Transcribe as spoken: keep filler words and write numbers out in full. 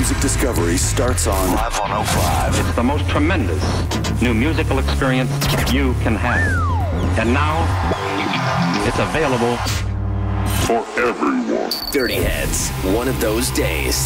music discovery starts on Live one oh five. It's the most tremendous new musical experience you can have. And now, it's available For everyone. Dirty Heads. One of those days.